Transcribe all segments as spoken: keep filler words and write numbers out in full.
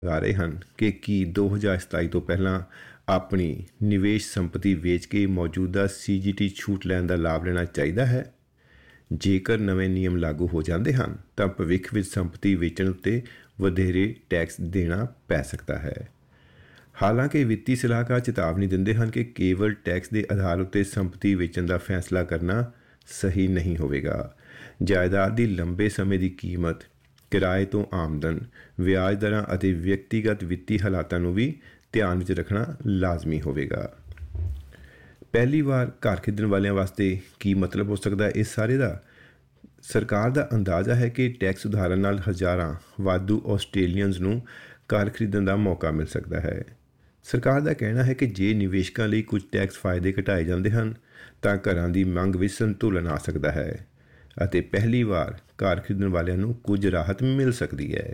ਲਗਾ ਰਹੇ ਹਨ ਕਿ ਕੀ ਦੋ ਹਜ਼ਾਰ ਸਤਾਈ ਤੋਂ ਪਹਿਲਾਂ ਆਪਣੀ ਨਿਵੇਸ਼ ਸੰਪਤੀ ਵੇਚ ਕੇ ਮੌਜੂਦਾ ਸੀ ਜੀ ਟੀ ਛੂਟ ਲੈਣ ਦਾ ਲਾਭ ਲੈਣਾ ਚਾਹੀਦਾ ਹੈ। ਜੇਕਰ ਨਵੇਂ ਨਿਯਮ ਲਾਗੂ ਹੋ ਜਾਂਦੇ ਹਨ ਤਾਂ ਭਵਿੱਖ ਵਿੱਚ ਸੰਪਤੀ ਵੇਚਣ ਉੱਤੇ ਵਧੇਰੇ ਟੈਕਸ ਦੇਣਾ ਪੈ ਸਕਦਾ ਹੈ। ਹਾਲਾਂਕਿ ਵਿੱਤੀ ਸਲਾਹਕਾਰ ਚੇਤਾਵਨੀ ਦਿੰਦੇ ਹਨ ਕਿ ਕੇਵਲ ਟੈਕਸ ਦੇ ਆਧਾਰ ਉੱਤੇ ਸੰਪਤੀ ਵੇਚਣ ਦਾ ਫੈਸਲਾ ਕਰਨਾ ਸਹੀ ਨਹੀਂ ਹੋਵੇਗਾ। ਜਾਇਦਾਦ ਦੀ ਲੰਬੇ ਸਮੇਂ ਦੀ ਕੀਮਤ, ਕਿਰਾਏ ਤੋਂ ਆਮਦਨ, ਵਿਆਜ ਦਰਾਂ ਅਤੇ ਵਿਅਕਤੀਗਤ ਵਿੱਤੀ ਹਾਲਾਤਾਂ ਨੂੰ ਵੀ ਧਿਆਨ ਵਿੱਚ ਰੱਖਣਾ ਲਾਜ਼ਮੀ ਹੋਵੇਗਾ। ਪਹਿਲੀ ਵਾਰ ਘਰ ਖਰੀਦਣ ਵਾਲਿਆਂ ਵਾਸਤੇ ਕੀ ਮਤਲਬ ਹੋ ਸਕਦਾ ਹੈ ਇਸ ਸਾਰੇ ਦਾ? ਸਰਕਾਰ ਦਾ ਅੰਦਾਜ਼ਾ ਹੈ ਕਿ ਟੈਕਸ ਸੁਧਾਰਨ ਨਾਲ ਹਜ਼ਾਰਾਂ ਵਾਧੂ ਆਸਟ੍ਰੇਲੀਅਨਜ਼ ਨੂੰ ਘਰ ਖਰੀਦਣ ਦਾ ਮੌਕਾ ਮਿਲ ਸਕਦਾ ਹੈ। ਸਰਕਾਰ ਦਾ ਕਹਿਣਾ ਹੈ ਕਿ ਜੇ ਨਿਵੇਸ਼ਕਾਂ ਲਈ ਕੁਝ ਟੈਕਸ ਫਾਇਦੇ ਘਟਾਏ ਜਾਂਦੇ ਹਨ ਤਾਂ ਘਰਾਂ ਦੀ ਮੰਗ ਵਿੱਚ ਸੰਤੁਲਨ ਆ ਸਕਦਾ ਹੈ ਅਤੇ ਪਹਿਲੀ ਵਾਰ ਘਰ ਖਰੀਦਣ ਵਾਲਿਆਂ ਨੂੰ ਕੁਝ ਰਾਹਤ ਮਿਲ ਸਕਦੀ ਹੈ।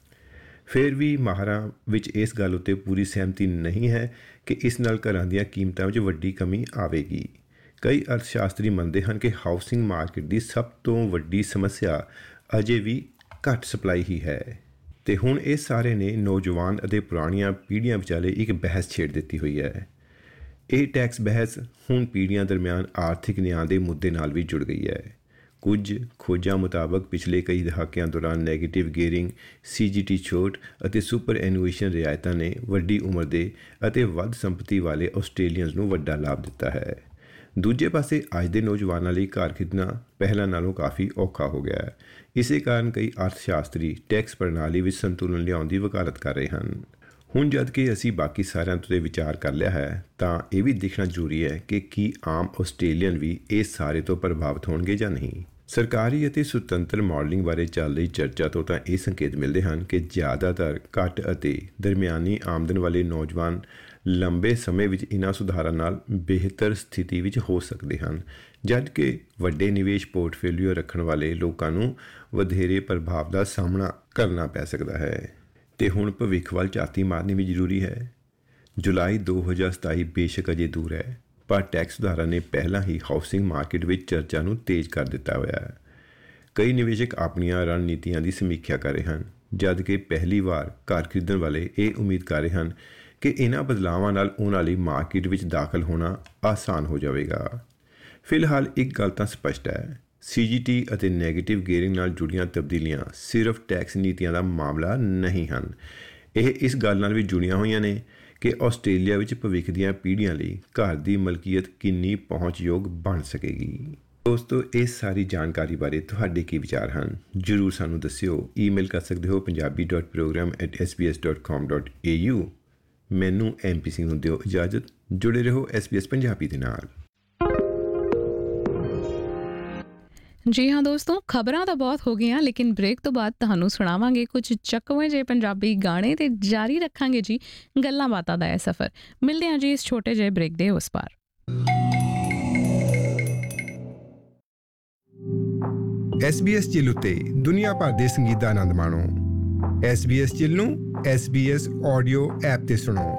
ਫਿਰ ਵੀ ਮਾਹਰਾਂ ਵਿੱਚ ਇਸ ਗੱਲ ਉੱਤੇ ਪੂਰੀ ਸਹਿਮਤੀ ਨਹੀਂ ਹੈ ਕਿ ਇਸ ਨਾਲ ਘਰਾਂ ਦੀਆਂ ਕੀਮਤਾਂ ਵਿੱਚ ਵੱਡੀ ਕਮੀ ਆਵੇਗੀ। ਕਈ ਅਰਥਸ਼ਾਸਤਰੀ ਮੰਨਦੇ ਹਨ ਕਿ ਹਾਊਸਿੰਗ ਮਾਰਕੀਟ ਦੀ ਸਭ ਤੋਂ ਵੱਡੀ ਸਮੱਸਿਆ ਅਜੇ ਵੀ ਘੱਟ ਸਪਲਾਈ ਹੀ ਹੈ ਅਤੇ ਹੁਣ ਇਹ ਸਾਰੇ ਨੇ ਨੌਜਵਾਨ ਅਤੇ ਪੁਰਾਣੀਆਂ ਪੀੜ੍ਹੀਆਂ ਵਿਚਾਲੇ ਇੱਕ ਬਹਿਸ ਛੇੜ ਦਿੱਤੀ ਹੋਈ ਹੈ। ਇਹ ਟੈਕਸ ਬਹਿਸ ਹੁਣ ਪੀੜ੍ਹੀਆਂ ਦਰਮਿਆਨ ਆਰਥਿਕ ਨਿਆਂ ਦੇ ਮੁੱਦੇ ਨਾਲ ਵੀ ਜੁੜ ਗਈ ਹੈ। ਕੁਝ ਖੋਜਾਂ ਮੁਤਾਬਕ ਪਿਛਲੇ ਕਈ ਦਹਾਕਿਆਂ ਦੌਰਾਨ ਨੈਗੇਟਿਵ ਗੇਅਰਿੰਗ, ਸੀ ਜੀ ਟੀ ਛੋਟ ਅਤੇ ਸੁਪਰ ਐਨੂਏਸ਼ਨ ਰਿਆਇਤਾਂ ਨੇ ਵੱਡੀ ਉਮਰ ਦੇ ਅਤੇ ਵੱਧ ਸੰਪਤੀ ਵਾਲੇ ਆਸਟ੍ਰੇਲੀਅਨਜ਼ ਨੂੰ ਵੱਡਾ ਲਾਭ ਦਿੱਤਾ ਹੈ। ਦੂਜੇ ਪਾਸੇ ਅੱਜ ਦੇ ਨੌਜਵਾਨਾਂ ਲਈ ਘਰ ਖਰੀਦਣਾ ਪਹਿਲਾਂ ਨਾਲੋਂ ਕਾਫੀ ਔਖਾ ਹੋ ਗਿਆ ਹੈ। ਇਸੇ ਕਾਰਨ ਕਈ ਅਰਥਸ਼ਾਸਤਰੀ ਟੈਕਸ ਪ੍ਰਣਾਲੀ ਵਿੱਚ ਸੰਤੁਲਨ ਲਿਆਉਣ ਦੀ ਵਕਾਲਤ ਕਰ ਰਹੇ ਹਨ। ਹੁਣ ਜਦ ਕਿ ਅਸੀਂ ਬਾਕੀ ਸਾਰਿਆਂ ਉੱਤੇ ਵਿਚਾਰ ਕਰ ਲਿਆ ਹੈ ਤਾਂ ਇਹ ਵੀ ਦੇਖਣਾ ਜ਼ਰੂਰੀ ਹੈ ਕਿ ਕੀ ਆਮ ਆਸਟ੍ਰੇਲੀਅਨ ਵੀ ਇਸ ਸਾਰੇ ਤੋਂ ਪ੍ਰਭਾਵਿਤ ਹੋਣਗੇ ਜਾਂ ਨਹੀਂ। ਸਰਕਾਰੀ ਅਤੇ ਸੁਤੰਤਰ ਮਾਡਲਿੰਗ ਬਾਰੇ ਚੱਲ ਰਹੀ ਚਰਚਾ ਤੋਂ ਤਾਂ ਇਹ ਸੰਕੇਤ ਮਿਲਦੇ ਹਨ ਕਿ ਜ਼ਿਆਦਾਤਰ ਘੱਟ ਅਤੇ ਦਰਮਿਆਨੀ ਆਮਦਨ ਵਾਲੇ ਨੌਜਵਾਨ ਲੰਬੇ ਸਮੇਂ ਵਿੱਚ ਇਹਨਾਂ ਸੁਧਾਰਾਂ ਨਾਲ ਬਿਹਤਰ ਸਥਿਤੀ ਵਿੱਚ ਹੋ ਸਕਦੇ ਹਨ, ਜਦ ਕਿ ਵੱਡੇ ਨਿਵੇਸ਼ ਪੋਰਟਫੋਲੀਓ ਰੱਖਣ ਵਾਲੇ ਲੋਕਾਂ ਨੂੰ ਵਧੇਰੇ ਪ੍ਰਭਾਵ ਦਾ ਸਾਹਮਣਾ ਕਰਨਾ ਪੈ ਸਕਦਾ ਹੈ। ਅਤੇ ਹੁਣ ਭਵਿੱਖ ਵੱਲ ਝਾਤੀ ਮਾਰਨੀ ਵੀ ਜ਼ਰੂਰੀ ਹੈ। ਜੁਲਾਈ ਦੋ ਹਜ਼ਾਰ ਸਤਾਈ ਬੇਸ਼ੱਕ ਅਜੇ ਦੂਰ ਹੈ, ਪਰ ਟੈਕਸ ਸੁਧਾਰਾਂ ਨੇ ਪਹਿਲਾਂ ਹੀ ਹਾਊਸਿੰਗ ਮਾਰਕੀਟ ਵਿੱਚ ਚਰਚਾ ਨੂੰ ਤੇਜ਼ ਕਰ ਦਿੱਤਾ ਹੋਇਆ ਹੈ। ਕਈ ਨਿਵੇਸ਼ਕ ਆਪਣੀਆਂ ਰਣਨੀਤੀਆਂ ਦੀ ਸਮੀਖਿਆ ਕਰ ਰਹੇ ਹਨ, ਜਦ ਕਿ ਪਹਿਲੀ ਵਾਰ ਘਰ ਖਰੀਦਣ ਵਾਲੇ ਇਹ ਉਮੀਦ ਕਰ ਰਹੇ ਹਨ ਕਿ ਇਹਨਾਂ ਬਦਲਾਵਾਂ ਨਾਲ ਉਹਨਾਂ ਲਈ ਮਾਰਕੀਟ ਵਿੱਚ ਦਾਖਲ ਹੋਣਾ ਆਸਾਨ ਹੋ ਜਾਵੇਗਾ। ਫਿਲਹਾਲ ਇੱਕ ਗੱਲ ਤਾਂ ਸਪਸ਼ਟ ਹੈ, ਸੀ ਜੀ ਟੀ ਅਤੇ ਨੈਗੇਟਿਵ ਗੇਅਰਿੰਗ ਨਾਲ ਜੁੜੀਆਂ ਤਬਦੀਲੀਆਂ ਸਿਰਫ ਟੈਕਸ ਨੀਤੀਆਂ ਦਾ ਮਾਮਲਾ ਨਹੀਂ ਹਨ। ਇਹ ਇਸ ਗੱਲ ਨਾਲ ਵੀ ਜੁੜੀਆਂ ਹੋਈਆਂ ਨੇ ਕਿ ਆਸਟ੍ਰੇਲੀਆ ਵਿੱਚ ਭਵਿੱਖ ਦੀਆਂ ਪੀੜ੍ਹੀਆਂ ਲਈ ਘਰ ਦੀ ਮਲਕੀਅਤ ਕਿੰਨੀ ਪਹੁੰਚਯੋਗ ਬਣ ਸਕੇਗੀ। ਦੋਸਤੋ, ਇਸ ਸਾਰੀ ਜਾਣਕਾਰੀ ਬਾਰੇ ਤੁਹਾਡੇ ਕੀ ਵਿਚਾਰ ਹਨ? ਜ਼ਰੂਰ ਸਾਨੂੰ ਦੱਸਿਓ। ਈਮੇਲ ਕਰ ਸਕਦੇ ਹੋ Punjabi dot programme at S B S dot ਕਾਮ ਡੋਟ ਏ ਯੂ। ਮੈਨੂੰ ਐਮ ਪੀ ਸਿੰਘ ਨੂੰ ਦਿਓ ਇਜਾਜ਼ਤ। ਜੁੜੇ ਰਹੋ ਐਸ ਬੀ ਐਸ ਪੰਜਾਬੀ ਦੇ ਨਾਲ। ਜੀ ਹਾਂ ਦੋਸਤੋ, ਖਬਰਾਂ ਤਾਂ ਬਹੁਤ ਹੋ ਗਈਆਂ, ਲੇਕਿਨ ਬ੍ਰੇਕ ਤੋਂ ਬਾਅਦ ਤੁਹਾਨੂੰ ਸੁਣਾਵਾਂਗੇ ਕੁਝ ਚੱਕਵੇਂ ਜਿਹੇ ਪੰਜਾਬੀ ਗਾਣੇ ਤੇ ਜਾਰੀ ਰੱਖਾਂਗੇ ਜੀ ਗੱਲਾਂ ਬਾਤਾਂ ਦਾ ਇਹ ਸਫ਼ਰ। ਮਿਲਦੇ ਹਾਂ ਜੀ ਇਸ ਛੋਟੇ ਜਿਹੇ ਬ੍ਰੇਕ ਦੇ ਉਸ ਪਾਰ। ਐਸ ਬੀ ਐਸ ਚਿੱਲ ਉੱਤੇ ਦੁਨੀਆ ਭਰ ਦੇ ਸੰਗੀਤ ਦਾ ਆਨੰਦ ਮਾਣੋ। ਐਸ ਬੀ ਐਸ ਚਿੱਲ ਨੂੰ S B S audio app ਤੇ ਸੁਣੋ।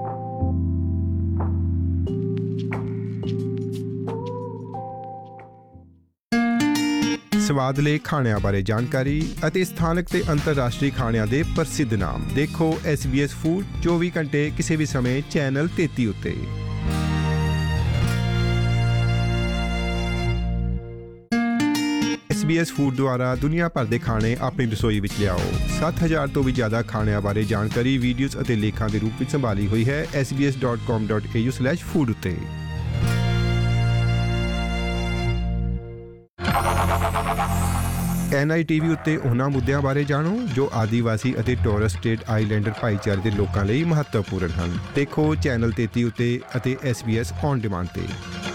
ਸਵਾਦਲੇ ਖਾਣਿਆਂ ਬਾਰੇ ਜਾਣਕਾਰੀ ਅਤੇ ਸਥਾਨਕ ਤੇ ਅੰਤਰਰਾਸ਼ਟਰੀ ਖਾਣਿਆਂ ਦੇ ਪ੍ਰਸਿੱਧ ਨਾਮ ਦੇਖੋ ਐਸ ਬੀ ਐਸ ਫੂਡ ਚੌਵੀ ਘੰਟੇ ਕਿਸੇ ਵੀ ਸਮੇਂ ਚੈਨਲ ਤੇਤੀ ਉੱਤੇ। ਐਸ ਬੀ ਐਸ ਫੂਡ ਦੁਆਰਾ ਦੁਨੀਆ ਭਰ ਦੇ ਖਾਣੇ ਆਪਣੀ ਰਸੋਈ ਵਿੱਚ ਲਿਆਓ। ਸੱਤ ਹਜ਼ਾਰ ਤੋਂ ਵੀ ਜ਼ਿਆਦਾ ਖਾਣਿਆਂ ਬਾਰੇ ਜਾਣਕਾਰੀ ਵੀਡੀਓਜ਼ ਅਤੇ ਲੇਖਾਂ ਦੇ ਰੂਪ ਵਿੱਚ ਸੰਭਾਲੀ ਹੋਈ ਹੈ ਐਸ ਬੀ ਐਸ ਡੋਟ ਕਾਮ dot A you slash food ਉੱਤੇ। ਐਨ ਆਈ ਟੀ ਵੀ ਉੱਤੇ ਉਹਨਾਂ ਮੁੱਦਿਆਂ ਬਾਰੇ ਜਾਣੋ ਜੋ ਆਦੀਵਾਸੀ ਅਤੇ ਟੋਰਸ ਸਟੇਟ ਆਈਲੈਂਡਰ ਭਾਈਚਾਰੇ ਦੇ ਲੋਕਾਂ ਲਈ ਮਹੱਤਵਪੂਰਨ ਹਨ। ਦੇਖੋ ਚੈਨਲ ਤੇਤੀ ਉੱਤੇ ਅਤੇ S B S on demand ਤੇ।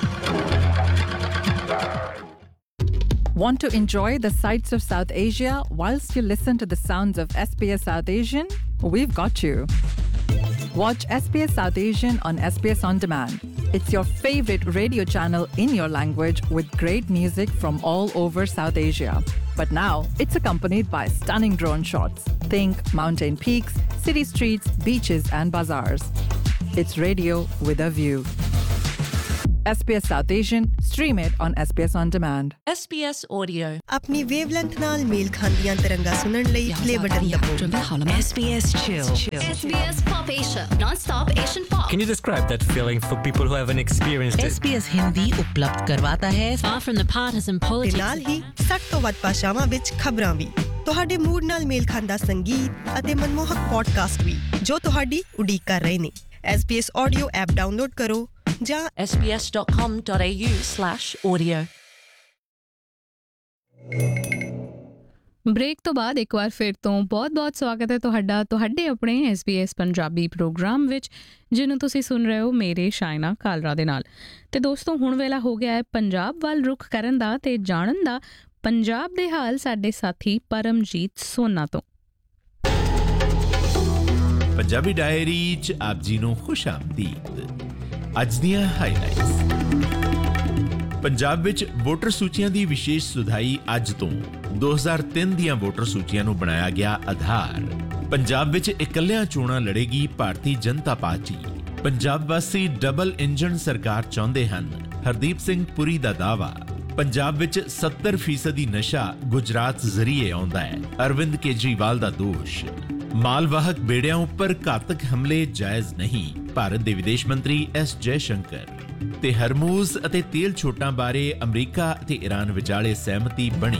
Want to enjoy the sights of South Asia whilst you listen to the sounds of S B S South Asian? We've got you. Watch S B S South Asian on S B S On Demand. It's your favorite radio channel in your language with great music from all over South Asia. But now it's accompanied by stunning drone shots. Think mountain peaks, city streets, beaches and bazaars. It's radio with a view. S B S South Asian, stream it on S B S On Demand. S B S Audio. अपनी wavelength नाल mail खांदियां तरंगा सुनन लई play button दबाओ। S B S Chill. S B S Pop Asia, non-stop Asian pop. Can you describe that feeling for people who haven't experienced it? S B S Hindi उपलब्ध करवाता है far from the partisan ਤੇ politics. ਨਾਲ ਹੀ ਸੱਠ ਤੋਂ ਵੱਧ ਭਾਸ਼ਾਵਾਂ ਵਿੱਚ ਖਬਰਾਂ ਵੀ, ਤੁਹਾਡੇ ਮੂਡ ਨਾਲ ਮੇਲ ਖਾਂਦਾ ਸੰਗੀਤ ਅਤੇ ਮਨਮੋਹਕ ਪੋਡਕਾਸਟ ਵੀ ਜੋ ਤੁਹਾਡੀ ਉਡੀਕ ਕਰ ਰਹੇ ਨੇ। S B S audio app download ਕਰੋ ਜਾਂ S B S dot com dot A U slash audio. Break ਤੋਂ ਬਾਅਦ ਇੱਕ ਵਾਰ ਫਿਰ ਤੋਂ ਬਹੁਤ-ਬਹੁਤ ਸਵਾਗਤ ਹੈ ਤੁਹਾਡਾ ਤੁਹਾਡੇ ਆਪਣੇ S B S Punjabi programme ਵਿੱਚ, ਜਿਹਨੂੰ ਤੁਸੀਂ ਸੁਣ ਰਹੇ ਹੋ ਮੇਰੇ ਸ਼ਾਇਨਾ ਕਾਲਰਾ ਦੇ ਨਾਲ। ਤੇ ਦੋਸਤੋ, ਹੁਣ ਵੇਲਾ ਹੋ ਗਿਆ ਹੈ ਪੰਜਾਬ ਵੱਲ ਰੁਖ ਕਰਨ ਦਾ ਤੇ ਜਾਣਨ ਦਾ ਪੰਜਾਬ ਦੇ ਹਾਲ ਸਾਡੇ ਸਾਥੀ ਪਰਮਜੀਤ ਸੋਨਾ ਤੋਂ। ਪੰਜਾਬੀ ਡਾਇਰੀ 'ਚ ਆਪ ਜੀ ਨੂੰ ਖੁਸ਼ ਆਮਦੀਦ। ਅੱਜ ਦੀਆਂ ਹਾਈਲਾਈਟਸ। ਪੰਜਾਬ ਵਿੱਚ ਵੋਟਰ ਸੂਚੀਆਂ ਦੀ ਵਿਸ਼ੇਸ਼ ਸੁਧਾਈ ਅੱਜ ਤੋਂ। ਦੋ ਹਜ਼ਾਰ ਤਿੰਨ ਦੀਆਂ ਵੋਟਰ ਸੂਚੀਆਂ ਨੂੰ ਬਣਾਇਆ ਗਿਆ ਆਧਾਰ। ਪੰਜਾਬ ਵਿੱਚ ਇਕੱਲਿਆਂ ਚੋਣਾਂ ਲੜੇਗੀ ਭਾਰਤੀ ਜਨਤਾ ਪਾਰਟੀ। ਪੰਜਾਬ ਵਾਸੀ ਡਬਲ ਇੰਜਨ ਸਰਕਾਰ ਚਾਹੁੰਦੇ ਹਨ, ਹਰਦੀਪ ਸਿੰਘ ਪੁਰੀ ਦਾ ਦਾਅਵਾ। ਪੰਜਾਬ ਵਿੱਚ ਸੱਤਰ ਫੀਸਦੀ ਨਸ਼ਾ ਗੁਜਰਾਤ ਜ਼ਰੀਏ ਆਉਂਦਾ ਹੈ, ਅਰਵਿੰਦ ਕੇਜਰੀਵਾਲ ਦਾ ਦੋਸ਼। ਮਾਲਵਾਹਕ ਬੇੜਿਆਂ ਉੱਪਰ ਘਾਤਕ ਹਮਲੇ ਜਾਇਜ਼ ਨਹੀਂ, ਭਾਰਤ ਦੇ ਵਿਦੇਸ਼ ਮੰਤਰੀ ਐਸ ਜੈ ਸ਼ੰਕਰ। ਤੇ ਹਰਮੂਜ਼ ਅਤੇ ਤੇਲ ਛੋਟਾਂ ਬਾਰੇ ਅਮਰੀਕਾ ਅਤੇ ਈਰਾਨ ਵਿਚਾਲੇ ਸਹਿਮਤੀ ਬਣੀ।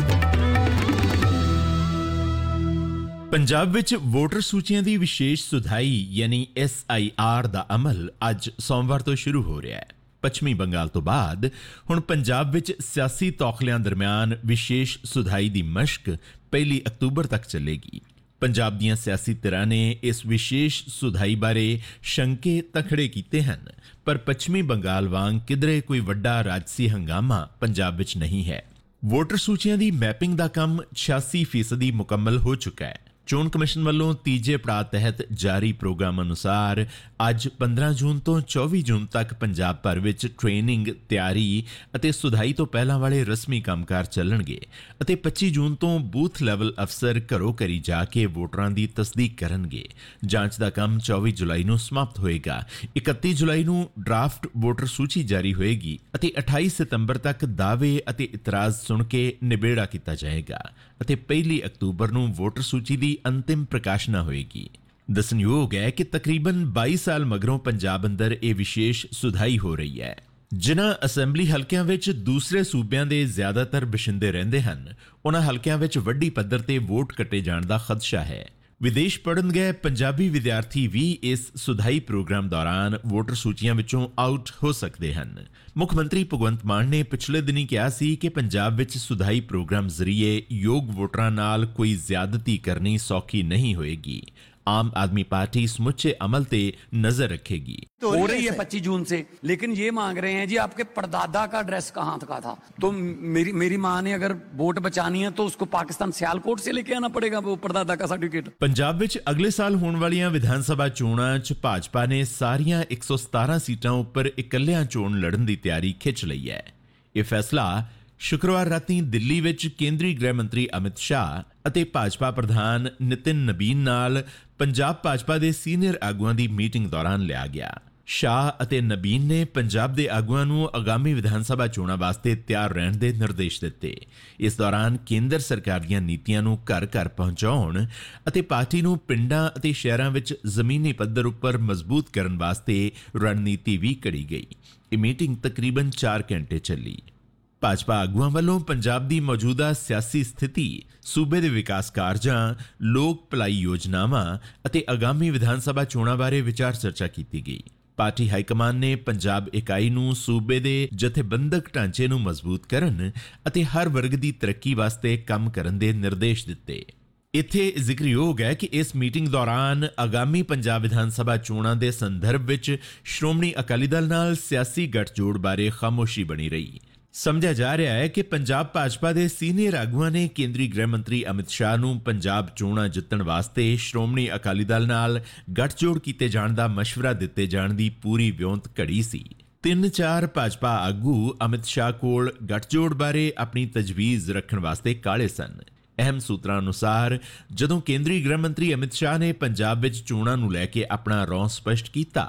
ਪੰਜਾਬ ਵਿੱਚ ਵੋਟਰ ਸੂਚੀਆਂ ਦੀ ਵਿਸ਼ੇਸ਼ ਸੁਧਾਈ ਯਾਨੀ ਐਸ ਆਈ ਆਰ ਦਾ ਅਮਲ ਅੱਜ ਸੋਮਵਾਰ ਤੋਂ ਸ਼ੁਰੂ ਹੋ ਰਿਹਾ ਹੈ। ਪੱਛਮੀ ਬੰਗਾਲ ਤੋਂ ਬਾਅਦ ਹੁਣ ਪੰਜਾਬ ਵਿੱਚ ਸਿਆਸੀ ਤੌਖਲਿਆਂ ਦਰਮਿਆਨ ਵਿਸ਼ੇਸ਼ ਸੁਧਾਈ ਦੀ ਮਸ਼ਕ ਪਹਿਲੀ ਅਕਤੂਬਰ ਤੱਕ ਚੱਲੇਗੀ। ਪੰਜਾਬ ਦੀਆਂ ਸਿਆਸੀ ਧਿਰਾਂ ਨੇ ਇਸ ਵਿਸ਼ੇਸ਼ ਸੁਧਾਈ ਬਾਰੇ ਸ਼ੰਕੇ ਤਖੜੇ ਕੀਤੇ ਹਨ, ਪਰ ਪੱਛਮੀ ਬੰਗਾਲ ਵਾਂਗ ਕਿਧਰੇ ਕੋਈ ਵੱਡਾ ਰਾਜਸੀ ਹੰਗਾਮਾ ਪੰਜਾਬ ਵਿੱਚ ਨਹੀਂ ਹੈ। ਵੋਟਰ ਸੂਚੀਆਂ ਦੀ ਮੈਪਿੰਗ ਦਾ ਕੰਮ ਛਿਆਸੀ ਫੀਸਦੀ ਮੁਕੰਮਲ ਹੋ ਚੁੱਕਾ ਹੈ। ਚੋਣ ਕਮਿਸ਼ਨ ਵੱਲੋਂ ਤੀਜੇ ਪੜਾਅ ਤਹਿਤ ਜਾਰੀ ਪ੍ਰੋਗਰਾਮ ਅਨੁਸਾਰ ਅੱਜ ਪੰਦਰਾਂ ਜੂਨ ਤੋਂ ਚੌਵੀ ਜੂਨ ਤੱਕ ਪੰਜਾਬ ਭਰ ਵਿੱਚ ਟ੍ਰੇਨਿੰਗ, ਤਿਆਰੀ ਅਤੇ ਸੁਧਾਈ ਤੋਂ ਪਹਿਲਾਂ ਵਾਲੇ ਰਸਮੀ ਕੰਮਕਾਰ ਚੱਲਣਗੇ ਅਤੇ ਪੱਚੀ ਜੂਨ ਤੋਂ ਬੂਥ ਲੈਵਲ ਅਫਸਰ ਘਰੋਂ ਘਰੀ ਜਾ ਕੇ ਵੋਟਰਾਂ ਦੀ ਤਸਦੀਕ ਕਰਨਗੇ। ਜਾਂਚ ਦਾ ਕੰਮ ਚੌਵੀ ਜੁਲਾਈ ਨੂੰ ਸਮਾਪਤ ਹੋਏਗਾ। ਇਕੱਤੀ ਜੁਲਾਈ ਨੂੰ ਡਰਾਫਟ ਵੋਟਰ ਸੂਚੀ ਜਾਰੀ ਹੋਏਗੀ ਅਤੇ ਅਠਾਈ ਸਤੰਬਰ ਤੱਕ ਦਾਅਵੇ ਅਤੇ ਇਤਰਾਜ਼ ਸੁਣ ਕੇ ਨਿਬੇੜਾ ਕੀਤਾ ਜਾਏਗਾ ਅਤੇ ਪਹਿਲੀ ਅਕਤੂਬਰ ਨੂੰ ਵੋਟਰ ਸੂਚੀ ਦੀ ਅੰਤਿਮ ਪ੍ਰਕਾਸ਼ਨਾ ਹੋਏਗੀ। ਦੱਸਣਯੋਗ ਹੈ ਕਿ ਤਕਰੀਬਨ ਬਾਈ ਸਾਲ ਮਗਰੋਂ ਪੰਜਾਬ ਅੰਦਰ ਇਹ ਵਿਸ਼ੇਸ਼ ਸੁਧਾਈ ਹੋ ਰਹੀ ਹੈ। ਜਿਨ੍ਹਾਂ ਅਸੈਂਬਲੀ ਹਲਕਿਆਂ ਵਿੱਚ ਦੂਸਰੇ ਸੂਬਿਆਂ ਦੇ ਜ਼ਿਆਦਾਤਰ ਬਸ਼ਿੰਦੇ ਰਹਿੰਦੇ ਹਨ, ਉਹਨਾਂ ਹਲਕਿਆਂ ਵਿੱਚ ਵੱਡੀ ਪੱਧਰ ਤੇ ਵੋਟ ਕੱਟੇ ਜਾਣ ਦਾ ਖਦਸ਼ਾ ਹੈ। ਵਿਦੇਸ਼ ਪੜ੍ਹਨ ਗਏ ਪੰਜਾਬੀ ਵਿਦਿਆਰਥੀ ਵੀ ਇਸ ਸੁਧਾਈ ਪ੍ਰੋਗਰਾਮ ਦੌਰਾਨ ਵੋਟਰ ਸੂਚੀਆਂ ਵਿੱਚੋਂ ਆਊਟ ਹੋ ਸਕਦੇ ਹਨ। ਮੁੱਖ ਮੰਤਰੀ ਭਗਵੰਤ ਮਾਨ ਨੇ ਪਿਛਲੇ ਦਿਨੀ ਕਿਹਾ ਸੀ ਕਿ ਪੰਜਾਬ ਵਿੱਚ ਸੁਧਾਈ ਪ੍ਰੋਗਰਾਮ ਜ਼ਰੀਏ ਯੋਗ ਵੋਟਰਾਂ ਨਾਲ ਕੋਈ ਜ਼ਿਆਦਤੀ ਕਰਨੀ ਸੌਖੀ ਨਹੀਂ ਹੋਏਗੀ। आम आदमी पार्टी समूचे अमल पे नजर रखेगी। हो रही है पच्चीस जून से, लेकिन ये मांग रहे हैं जी आपके परदादा का ड्रेस कहाँ का था। तो मेरी मेरी माँ ने अगर वोट बचानी है तो उसको पाकिस्तान सियालकोट से लेके आना पड़ेगा वो परदादा का सर्टिफिकेट। पंजाब विच अगले साल होने वालियां विधान सभा चोणां च भाजपा ने सारियां एक सौ सतारह सीटां उपर इकल्लियां चोण लड़न दी तैयारी खिच लई है। यह फैसला शुक्रवार राती दिल्ली विच केंद्रीय गृह मंत्री अमित शाह ਅਤੇ ਭਾਜਪਾ ਪ੍ਰਧਾਨ ਨਿਤਿਨ ਨਬੀਨ ਨਾਲ ਪੰਜਾਬ ਭਾਜਪਾ ਦੇ ਸੀਨੀਅਰ ਆਗੂਆਂ ਦੀ ਮੀਟਿੰਗ ਦੌਰਾਨ ਲਿਆ ਗਿਆ। ਸ਼ਾਹ ਅਤੇ ਨਬੀਨ ਨੇ ਪੰਜਾਬ ਦੇ ਆਗੂਆਂ ਨੂੰ ਆਗਾਮੀ ਵਿਧਾਨ ਸਭਾ ਚੋਣਾਂ ਵਾਸਤੇ ਤਿਆਰ ਰਹਿਣ ਦੇ ਨਿਰਦੇਸ਼ ਦਿੱਤੇ। ਇਸ ਦੌਰਾਨ ਕੇਂਦਰ ਸਰਕਾਰ ਦੀਆਂ ਨੀਤੀਆਂ ਨੂੰ ਘਰ-ਘਰ ਪਹੁੰਚਾਉਣ ਅਤੇ ਪਾਰਟੀ ਨੂੰ ਪਿੰਡਾਂ ਅਤੇ ਸ਼ਹਿਰਾਂ ਵਿੱਚ ਜ਼ਮੀਨੀ ਪੱਧਰ ਉੱਪਰ ਮਜ਼ਬੂਤ ਕਰਨ ਵਾਸਤੇ ਰਣਨੀਤੀ ਵੀ ਘੜੀ ਗਈ। ਇਹ ਮੀਟਿੰਗ ਤਕਰੀਬਨ ਚਾਰ ਘੰਟੇ ਚੱਲੀ। ਭਾਜਪਾ ਆਗੂਆਂ ਵੱਲੋਂ ਪੰਜਾਬ ਦੀ ਮੌਜੂਦਾ ਸਿਆਸੀ ਸਥਿਤੀ, ਸੂਬੇ ਦੇ ਵਿਕਾਸ ਕਾਰਜਾਂ, ਲੋਕ ਭਲਾਈ ਯੋਜਨਾਵਾਂ ਅਤੇ ਆਗਾਮੀ ਵਿਧਾਨ ਸਭਾ ਚੋਣਾਂ ਬਾਰੇ ਵਿਚਾਰ ਚਰਚਾ ਕੀਤੀ ਗਈ। ਪਾਰਟੀ ਹਾਈਕਮਾਨ ਨੇ ਪੰਜਾਬ ਇਕਾਈ ਨੂੰ ਸੂਬੇ ਦੇ ਜਥੇਬੰਦਕ ਢਾਂਚੇ ਨੂੰ ਮਜ਼ਬੂਤ ਕਰਨ ਅਤੇ ਹਰ ਵਰਗ ਦੀ ਤਰੱਕੀ ਵਾਸਤੇ ਕੰਮ ਕਰਨ ਦੇ ਨਿਰਦੇਸ਼ ਦਿੱਤੇ। ਇੱਥੇ ਜ਼ਿਕਰਯੋਗ ਹੈ ਕਿ ਇਸ ਮੀਟਿੰਗ ਦੌਰਾਨ ਆਗਾਮੀ ਪੰਜਾਬ ਵਿਧਾਨ ਸਭਾ ਚੋਣਾਂ ਦੇ ਸੰਦਰਭ ਵਿੱਚ ਸ਼੍ਰੋਮਣੀ ਅਕਾਲੀ ਦਲ ਨਾਲ ਸਿਆਸੀ ਗੱਠਜੋੜ ਬਾਰੇ ਖਾਮੋਸ਼ੀ ਬਣੀ ਰਹੀ। ਸਮਝਿਆ ਜਾ ਰਿਹਾ ਹੈ ਕਿ ਪੰਜਾਬ ਭਾਜਪਾ ਦੇ ਸੀਨੀਅਰ ਆਗੂਆਂ ਨੇ ਕੇਂਦਰੀ ਗ੍ਰਹਿ ਮੰਤਰੀ ਅਮਿਤ ਸ਼ਾਹ ਨੂੰ ਪੰਜਾਬ ਚੋਣਾਂ ਜਿੱਤਣ ਵਾਸਤੇ ਸ਼੍ਰੋਮਣੀ ਅਕਾਲੀ ਦਲ ਨਾਲ ਗੱਠਜੋੜ ਕੀਤੇ ਜਾਣ ਦਾ ਮਸ਼ਵਰਾ ਦਿੱਤੇ ਜਾਣ ਦੀ ਪੂਰੀ ਵਿਉਂਤ ਘੜੀ ਸੀ। ਤਿੰਨ ਚਾਰ ਭਾਜਪਾ ਆਗੂ ਅਮਿਤ ਸ਼ਾਹ ਕੋਲ ਗੱਠਜੋੜ ਬਾਰੇ ਆਪਣੀ ਤਜਵੀਜ਼ ਰੱਖਣ ਵਾਸਤੇ ਕਾਲੇ ਸਨ। ਅਹਿਮ ਸੂਤਰਾਂ ਅਨੁਸਾਰ ਜਦੋਂ ਕੇਂਦਰੀ ਗ੍ਰਹਿ ਮੰਤਰੀ ਅਮਿਤ ਸ਼ਾਹ ਨੇ ਪੰਜਾਬ ਵਿੱਚ ਚੋਣਾਂ ਨੂੰ ਲੈ ਕੇ ਆਪਣਾ ਰੌਂ ਸਪਸ਼ਟ ਕੀਤਾ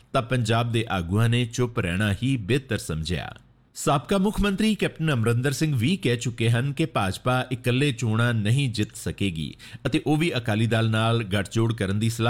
ਤਾਂ ਪੰਜਾਬ ਦੇ ਆਗੂਆਂ ਨੇ ਚੁੱਪ ਰਹਿਣਾ ਹੀ ਬਿਹਤਰ ਸਮਝਿਆ। ਸਾਬਕਾ ਮੁੱਖ ਮੰਤਰੀ ਕੈਪਟਨ ਅਮਰਿੰਦਰ ਸਿੰਘ ਵੀ ਕਹਿ ਚੁੱਕੇ ਹਨ ਕਿ ਭਾਜਪਾ ਇਕੱਲੇ ਚੋਣਾਂ ਨਹੀਂ ਜਿੱਤ ਸਕੇਗੀ ਅਤੇ ਉਹ ਵੀ ਅਕਾਲੀ ਦਲ ਨਾਲ ਗੱਠਜੋੜ ਕਰਨ ਦੀ ਸਲਾਹ